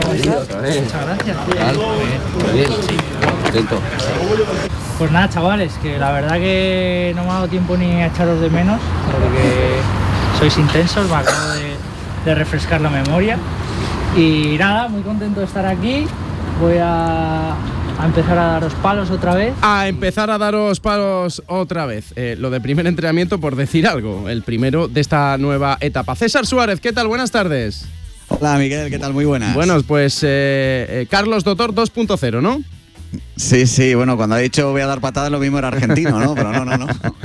Bienvenido otra vez. Muchas gracias. Bien, sí. Contento. Pues nada, chavales, que la verdad que no me ha dado tiempo ni a echaros de menos, porque sois intensos, me acabo de refrescar la memoria. Y nada, muy contento de estar aquí. Voy a empezar a daros palos otra vez. A empezar a daros palos otra vez. Lo de primer entrenamiento, por decir algo. El primero de esta nueva etapa. César Suárez, ¿qué tal? Buenas tardes. Hola, Miguel, ¿qué tal? Muy buenas. Bueno, pues Carlos Doctor 2.0, ¿no? Sí, bueno, cuando ha dicho voy a dar patadas, lo mismo era argentino, ¿no? Pero no.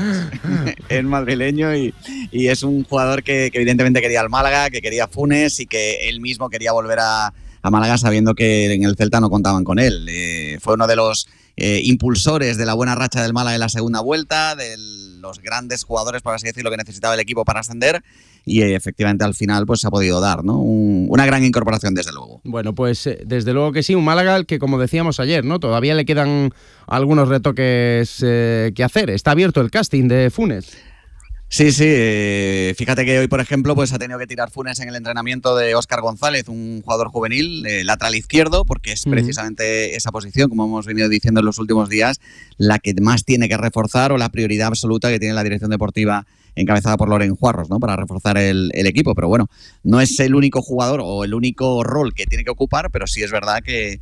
Es madrileño y es un jugador que evidentemente quería el Málaga, que quería Funes y que él mismo quería volver a Málaga sabiendo que en el Celta no contaban con él. Fue uno de los impulsores de la buena racha del Málaga en la segunda vuelta, de los grandes jugadores, por así decirlo, que necesitaba el equipo para ascender. Y efectivamente al final pues se ha podido dar, ¿no? Una gran incorporación, desde luego. Bueno, pues desde luego que sí, un Málaga que, como decíamos ayer, ¿no? Todavía le quedan algunos retoques que hacer. Está abierto el casting de Funes. Sí, fíjate que hoy, por ejemplo, pues ha tenido que tirar Funes en el entrenamiento de Óscar González, un jugador juvenil, lateral izquierdo, porque es precisamente esa posición, como hemos venido diciendo en los últimos días, la que más tiene que reforzar, o la prioridad absoluta que tiene la dirección deportiva encabezada por Loren Juarros, ¿no? Para reforzar el equipo. Pero bueno, no es el único jugador o el único rol que tiene que ocupar, pero sí es verdad que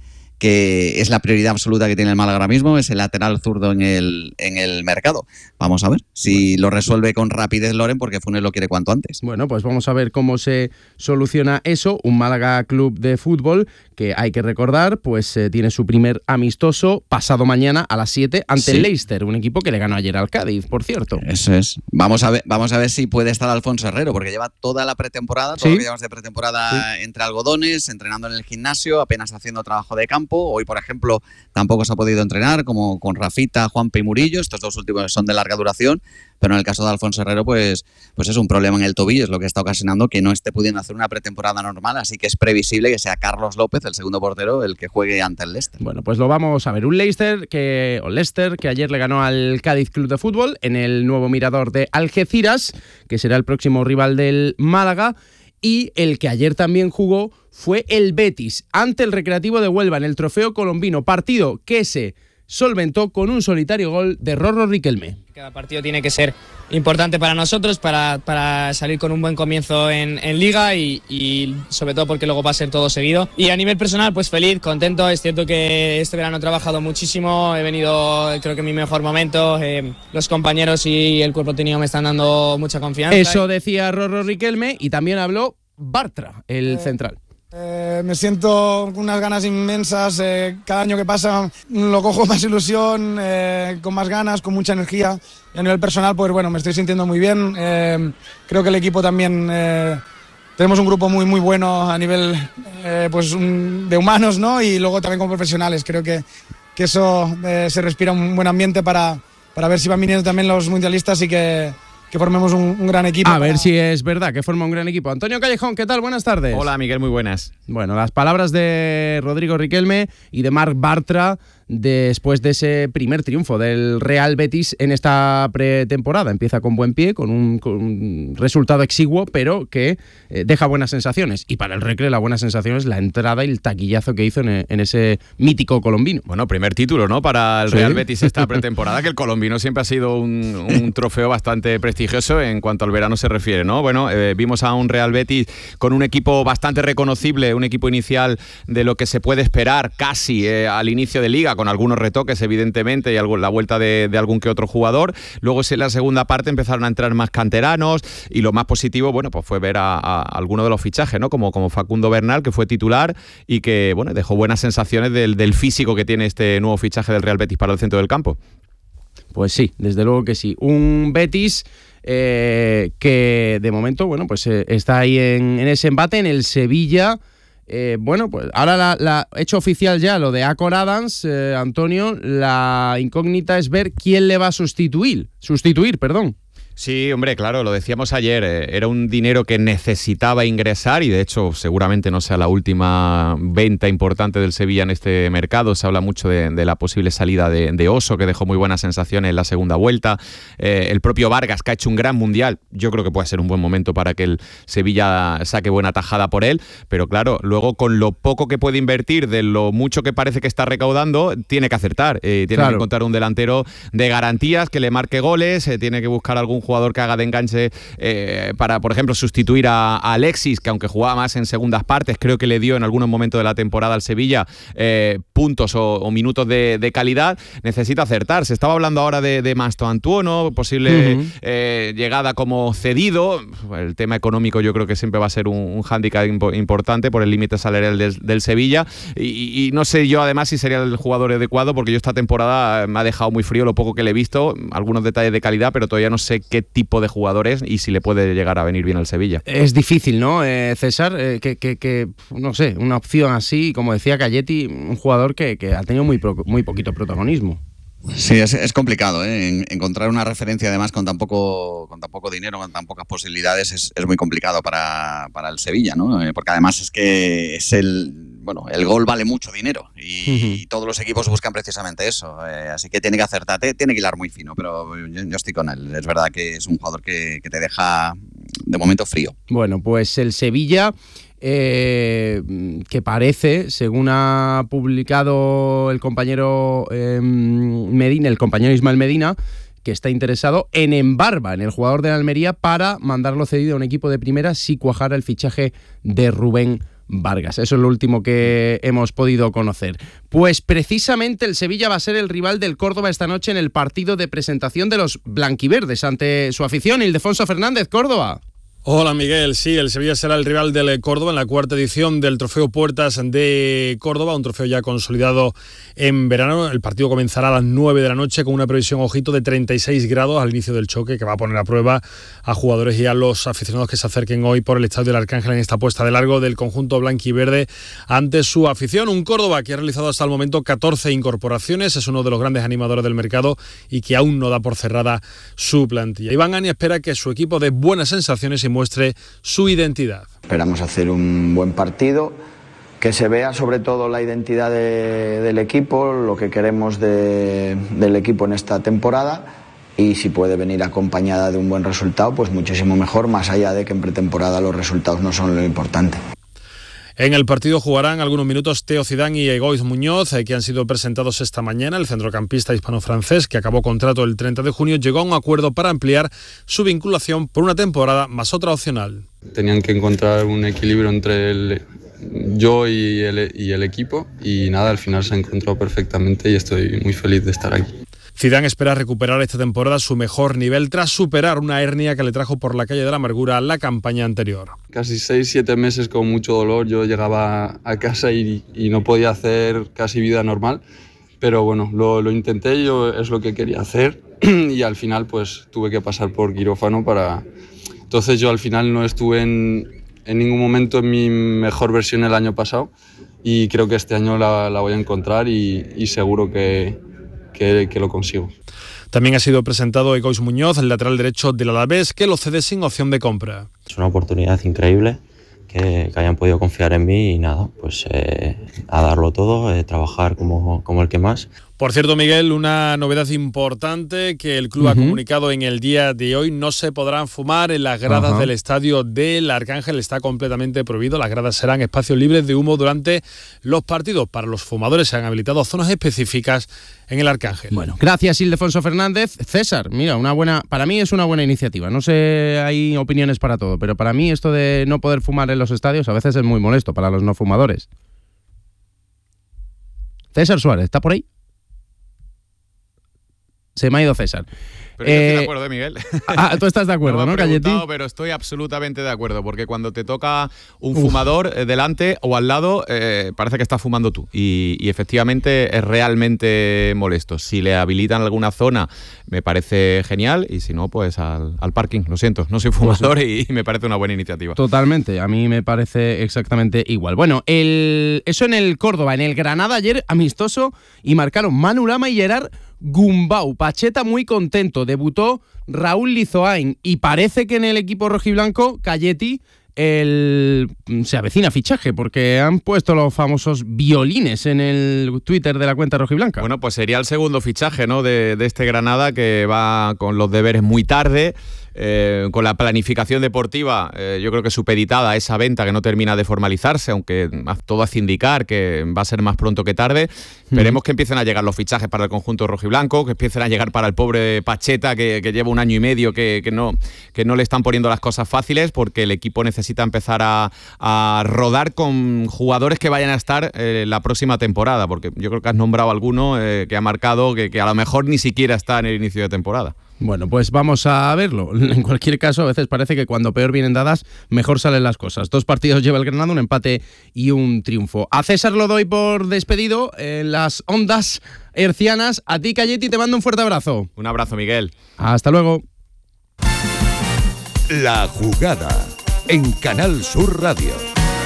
es la prioridad absoluta que tiene el Málaga ahora mismo, es el lateral zurdo en el mercado. Vamos a ver si lo resuelve con rapidez Loren, porque Funes lo quiere cuanto antes. Bueno, pues vamos a ver cómo se soluciona eso. Un Málaga Club de Fútbol que, hay que recordar, pues tiene su primer amistoso pasado mañana a las 7 ante el Leicester, un equipo que le ganó ayer al Cádiz, por cierto. Eso es. Vamos a ver si puede estar Alfonso Herrero, porque lleva toda la pretemporada, todo lo que llevamos de pretemporada entre algodones, entrenando en el gimnasio, apenas haciendo trabajo de campo. Hoy, por ejemplo, tampoco se ha podido entrenar, como con Rafita, Juanpe y Murillo. Estos dos últimos son de larga duración, pero en el caso de Alfonso Herrero, pues es un problema en el tobillo, es lo que está ocasionando que no esté pudiendo hacer una pretemporada normal, así que es previsible que sea Carlos López, el segundo portero, el que juegue ante el Leicester. Bueno, pues lo vamos a ver. Un Leicester que ayer le ganó al Cádiz Club de Fútbol en el nuevo Mirador de Algeciras, que será el próximo rival del Málaga. Y el que ayer también jugó fue el Betis ante el Recreativo de Huelva en el Trofeo Colombino, partido que se solventó con un solitario gol de Rorro Riquelme. Cada partido tiene que ser importante para nosotros, para salir con un buen comienzo en Liga y sobre todo porque luego va a ser todo seguido. Y a nivel personal, pues feliz, contento. Es cierto que este verano he trabajado muchísimo, he venido, creo que en mi mejor momento. Los compañeros y el cuerpo técnico me están dando mucha confianza. Eso decía Rorro Riquelme, y también habló Bartra, el central. Me siento con unas ganas inmensas, cada año que pasa lo cojo con más ilusión, con más ganas, con mucha energía. Y a nivel personal, pues bueno, me estoy sintiendo muy bien. Creo que el equipo también, tenemos un grupo muy bueno a nivel de humanos, ¿no? Y luego también como profesionales. Creo que eso se respira un buen ambiente para ver si van viniendo también los mundialistas y que formemos un gran equipo. A ver si es verdad que forma un gran equipo. Antonio Callejón, ¿qué tal? Buenas tardes. Hola, Miguel, muy buenas. Bueno, las palabras de Rodrigo Riquelme y de Marc Bartra después de ese primer triunfo del Real Betis en esta pretemporada. Empieza con buen pie, con un resultado exiguo, pero que deja buenas sensaciones. Y para el Recre la buena sensación es la entrada y el taquillazo que hizo en ese mítico colombino. Bueno, primer título, ¿no?, para el Real Betis esta pretemporada, que el colombino siempre ha sido un trofeo bastante prestigioso en cuanto al verano se refiere, ¿no? Bueno, vimos a un Real Betis con un equipo bastante reconocible, un equipo inicial de lo que se puede esperar casi al inicio de Liga, con algunos retoques evidentemente y la vuelta de algún que otro jugador. Luego en la segunda parte empezaron a entrar más canteranos y lo más positivo, bueno, pues fue ver a alguno de los fichajes, ¿no? Como Facundo Bernal, que fue titular y que, bueno, dejó buenas sensaciones del físico que tiene este nuevo fichaje del Real Betis para el centro del campo. Pues sí, desde luego que sí. Un Betis que de momento, bueno, pues está ahí en ese embate, en el Sevilla. Bueno, pues ahora la hecho oficial ya lo de Acor Adams, Antonio. La incógnita es ver quién le va a sustituir, perdón. Sí, hombre, claro, lo decíamos ayer, era un dinero que necesitaba ingresar y de hecho seguramente no sea la última venta importante del Sevilla en este mercado. Se habla mucho de la posible salida de Oso, que dejó muy buenas sensaciones en la segunda vuelta. El propio Vargas, que ha hecho un gran mundial, yo creo que puede ser un buen momento para que el Sevilla saque buena tajada por él, pero claro, luego con lo poco que puede invertir, de lo mucho que parece que está recaudando, tiene que acertar, tiene que encontrar un delantero de garantías, que le marque goles, tiene que buscar algún jugador que haga de enganche para, por ejemplo, sustituir a Alexis, que aunque jugaba más en segundas partes, creo que le dio en algunos momentos de la temporada al Sevilla puntos o minutos de calidad. Necesita acertar. Se estaba hablando ahora de Masto Antuono, posible llegada como cedido. El tema económico yo creo que siempre va a ser un hándicap importante por el límite salarial del Sevilla y no sé yo además si sería el jugador adecuado, porque yo esta temporada me ha dejado muy frío lo poco que le he visto, algunos detalles de calidad, pero todavía no sé qué tipo de jugador es y si le puede llegar a venir bien al Sevilla. Es difícil, ¿no, César? Que no sé, una opción así, como decía Calletti, un jugador que ha tenido muy poquito protagonismo. Sí, es complicado, encontrar una referencia además con tan poco dinero, con tan pocas posibilidades, es muy complicado para el Sevilla, ¿no? Porque además es que el gol vale mucho dinero y todos los equipos buscan precisamente eso, así que tiene que acertar, tiene que hilar muy fino, pero yo estoy con él. Es verdad que es un jugador que te deja de momento frío. Bueno, pues el Sevilla, que parece, según ha publicado el compañero Medina, el compañero Ismael Medina, que está interesado en Embarba, en el jugador de la Almería, para mandarlo cedido a un equipo de primera si cuajara el fichaje de Rubén Vargas. Eso es lo último que hemos podido conocer. Pues precisamente el Sevilla va a ser el rival del Córdoba esta noche en el partido de presentación de los blanquiverdes ante su afición. Ildefonso Fernández, Córdoba. Hola Miguel, sí, el Sevilla será el rival del Córdoba en la cuarta edición del Trofeo Puertas de Córdoba, un trofeo ya consolidado en verano. El partido comenzará a las 9 de la noche con una previsión, ojito, de 36 grados al inicio del choque, que va a poner a prueba a jugadores y a los aficionados que se acerquen hoy por el Estadio del Arcángel en esta puesta de largo del conjunto blanquiverde ante su afición. Un Córdoba que ha realizado hasta el momento 14 incorporaciones, es uno de los grandes animadores del mercado y que aún no da por cerrada su plantilla. Iván Ani espera que su equipo dé buenas sensaciones y muestre su identidad. Esperamos hacer un buen partido, que se vea sobre todo la identidad del equipo, lo que queremos del equipo en esta temporada, y si puede venir acompañada de un buen resultado, pues muchísimo mejor, más allá de que en pretemporada los resultados no son lo importante. En el partido jugarán algunos minutos Teo Zidane y Egoiz Muñoz, que han sido presentados esta mañana. El centrocampista hispano-francés, que acabó contrato el 30 de junio, llegó a un acuerdo para ampliar su vinculación por una temporada más otra opcional. Tenían que encontrar un equilibrio entre yo y el equipo, y nada, al final se ha encontrado perfectamente y estoy muy feliz de estar aquí. Zidane espera recuperar esta temporada su mejor nivel tras superar una hernia que le trajo por la calle de la amargura la campaña anterior. Casi 6-7 meses con mucho dolor, yo llegaba a casa y no podía hacer casi vida normal, pero bueno, lo intenté, yo es lo que quería hacer y al final pues tuve que pasar por quirófano Entonces yo al final no estuve en ningún momento en mi mejor versión el año pasado y creo que este año la voy a encontrar y seguro que lo consigo. También ha sido presentado Egoiz Muñoz, el lateral derecho del Alavés, que lo cede sin opción de compra. Es una oportunidad increíble que hayan podido confiar en mí y nada, pues a darlo todo, trabajar como el que más. Por cierto, Miguel, una novedad importante que el club ha comunicado en el día de hoy: no se podrán fumar en las gradas del Estadio del Arcángel, está completamente prohibido. Las gradas serán espacios libres de humo durante los partidos. Para los fumadores se han habilitado zonas específicas en el Arcángel. Bueno, gracias Ildefonso Fernández. César, mira, para mí es una buena iniciativa. No sé, hay opiniones para todo, pero para mí esto de no poder fumar en los estadios a veces es muy molesto para los no fumadores. César Suárez, ¿está por ahí? Se me ha ido César. Pero yo estoy de acuerdo, Miguel. Tú estás de acuerdo, ¿no, Calletti? Pero estoy absolutamente de acuerdo, porque cuando te toca un fumador delante o al lado, parece que estás fumando tú. Y efectivamente es realmente molesto. Si le habilitan alguna zona, me parece genial, y si no, pues al parking. Lo siento, no soy fumador y me parece una buena iniciativa. Totalmente, a mí me parece exactamente igual. Bueno, eso en el Córdoba. En el Granada ayer, amistoso, y marcaron Manu Lama y Gerard Gumbau. Pacheta muy contento, debutó Raúl Lizoain y parece que en el equipo rojiblanco Calletti se avecina fichaje porque han puesto los famosos violines en el Twitter de la cuenta rojiblanca. Bueno, pues sería el segundo fichaje, ¿no?, de este Granada, que va con los deberes muy tarde. Con la planificación deportiva, yo creo que supeditada a esa venta que no termina de formalizarse, aunque todo hace indicar que va a ser más pronto que tarde. Esperemos que empiecen a llegar los fichajes para el conjunto rojiblanco, que empiecen a llegar para el pobre Pacheta, que lleva 1 año y medio que no le están poniendo las cosas fáciles, porque el equipo necesita empezar a rodar con jugadores que vayan a estar la próxima temporada, porque yo creo que has nombrado alguno que ha marcado que a lo mejor ni siquiera está en el inicio de temporada. Bueno, pues vamos a verlo. En cualquier caso, a veces parece que cuando peor vienen dadas, mejor salen las cosas. 2 partidos lleva el Granada, un empate y un triunfo. A César lo doy por despedido en las ondas hercianas. A ti, Calletti, te mando un fuerte abrazo. Un abrazo, Miguel. Hasta luego. La Jugada en Canal Sur Radio.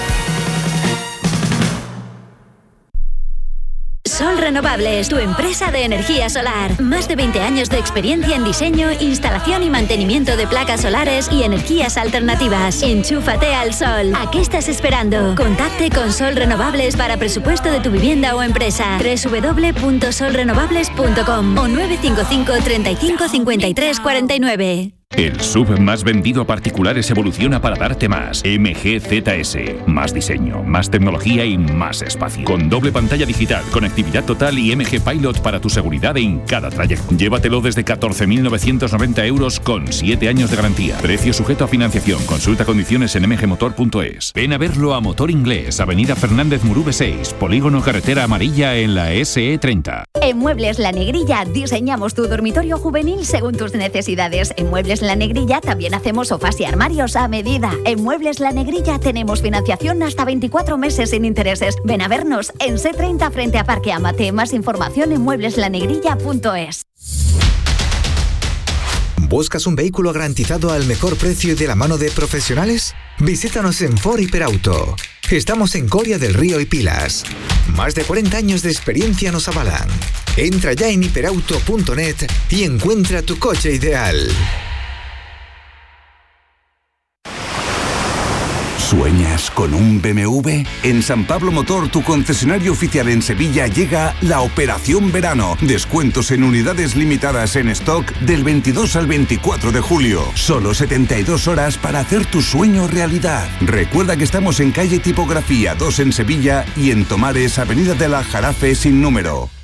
Sol Renovables, tu empresa de energía solar. Más de 20 años de experiencia en diseño, instalación y mantenimiento de placas solares y energías alternativas. Enchúfate al sol. ¿A qué estás esperando? Contacte con Sol Renovables para presupuesto de tu vivienda o empresa. www.solrenovables.com o 955 35 53 49. El SUV más vendido a particulares evoluciona para darte más. MG ZS. Más diseño, más tecnología y más espacio. Con doble pantalla digital, conectividad total y MG Pilot para tu seguridad en cada trayecto. Llévatelo desde 14.990 euros con 7 años de garantía. Precio sujeto a financiación. Consulta condiciones en mgmotor.es. Ven a verlo a Motor Inglés, Avenida Fernández Murube 6, Polígono Carretera Amarilla en la SE30. En Muebles La Negrilla diseñamos tu dormitorio juvenil según tus necesidades. En Muebles La Negrilla también hacemos sofás y armarios a medida. En Muebles La Negrilla tenemos financiación hasta 24 meses sin intereses. Ven a vernos en C30 frente a Parque Amate. Más información en muebleslanegrilla.es. ¿Buscas un vehículo garantizado al mejor precio y de la mano de profesionales? Visítanos en Ford Hiperauto. Estamos en Coria del Río y Pilas. Más de 40 años de experiencia nos avalan. Entra ya en hiperauto.net y encuentra tu coche ideal. ¿Sueñas con un BMW? En San Pablo Motor, tu concesionario oficial en Sevilla, llega la Operación Verano. Descuentos en unidades limitadas en stock del 22 al 24 de julio. Solo 72 horas para hacer tu sueño realidad. Recuerda que estamos en calle Tipografía 2 en Sevilla y en Tomares, Avenida de la Jarafe sin número.